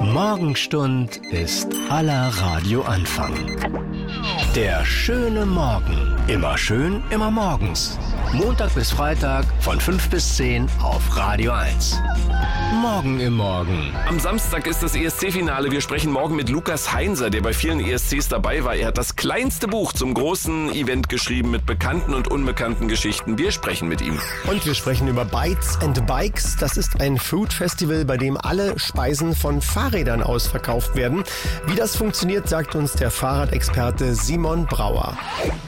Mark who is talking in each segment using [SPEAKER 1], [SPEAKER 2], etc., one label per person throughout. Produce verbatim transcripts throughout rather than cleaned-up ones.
[SPEAKER 1] Morgenstund ist aller Radioanfang. Der schöne Morgen. Immer schön, immer morgens. Montag bis Freitag von fünf bis zehn auf Radio eins. Morgen im Morgen.
[SPEAKER 2] Am Samstag ist das E S C-Finale. Wir sprechen morgen mit Lukas Heinser, der bei vielen E S Cs dabei war. Er hat das kleinste Buch zum großen Event geschrieben mit bekannten und unbekannten Geschichten. Wir sprechen mit ihm.
[SPEAKER 3] Und wir sprechen über Bites and Bikes. Das ist ein Food Festival, bei dem alle Speisen von Fahrrädern aus verkauft werden. Wie das funktioniert, sagt uns der Fahrradexperte Simon Brauer.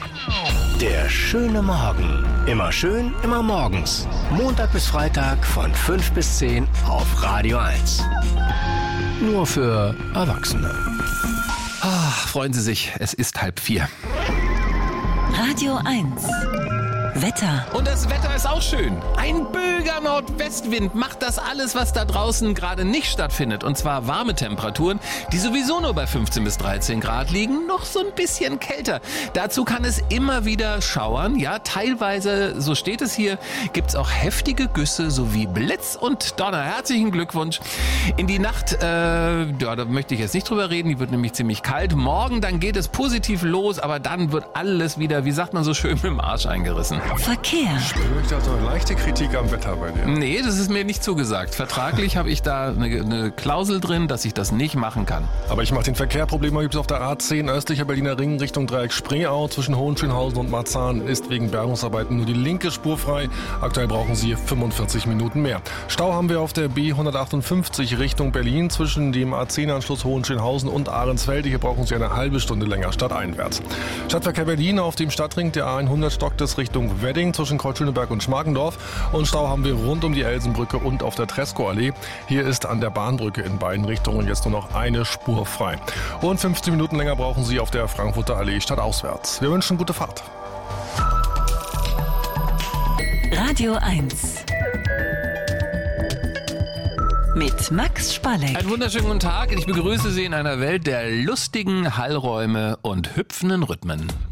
[SPEAKER 1] Der schöne Morgen. Immer schön, immer morgens. Montag bis Freitag von fünf bis zehn auf Radio eins. Nur für Erwachsene.
[SPEAKER 2] Ach, freuen Sie sich, es ist halb vier.
[SPEAKER 4] Radio eins. Wetter.
[SPEAKER 2] Und das Wetter ist auch schön. Ein böiger Nordwestwind macht das alles, was da draußen gerade nicht stattfindet. Und zwar warme Temperaturen, die sowieso nur bei fünfzehn bis dreizehn Grad liegen, noch so ein bisschen kälter. Dazu kann es immer wieder schauern. Ja, teilweise, so steht es hier, gibt es auch heftige Güsse sowie Blitz und Donner. Herzlichen Glückwunsch. In die Nacht, äh, ja, da möchte ich jetzt nicht drüber reden, die wird nämlich ziemlich kalt. Morgen, dann geht es positiv los, aber dann wird alles wieder, wie sagt man so schön, mit dem Arsch eingerissen.
[SPEAKER 4] Verkehr.
[SPEAKER 5] Ich spüre da so eine leichte Kritik am Wetter bei dir.
[SPEAKER 2] Nee, das ist mir nicht zugesagt. Vertraglich habe ich da eine, eine Klausel drin, dass ich das nicht machen kann.
[SPEAKER 5] Aber ich mache den Verkehr. Probleme gibt es auf der A zehn östlicher Berliner Ring Richtung Dreieck Spreeau. Zwischen Hohenschönhausen und Marzahn ist wegen Bergungsarbeiten nur die linke Spur frei. Aktuell brauchen Sie fünfundvierzig Minuten mehr. Stau haben wir auf der B hundertachtundfünfzig Richtung Berlin. Zwischen dem A zehn-Anschluss Hohenschönhausen und Ahrensfelde. Hier brauchen Sie eine halbe Stunde länger stadteinwärts. Stadtverkehr Berlin auf dem Stadtring. Der A hundert stockt es Richtung Wedding zwischen Kreuzschöneberg und Schmargendorf. Und Stau haben wir rund um die Elsenbrücke und auf der Tresco-Allee. Hier ist an der Bahnbrücke in beiden Richtungen jetzt nur noch eine Spur frei. Und fünfzehn Minuten länger brauchen Sie auf der Frankfurter Allee stadtauswärts. Wir wünschen gute Fahrt.
[SPEAKER 4] Radio eins. Mit Max Spalleck.
[SPEAKER 2] Einen wunderschönen guten Tag. Ich begrüße Sie in einer Welt der lustigen Hallräume und hüpfenden Rhythmen.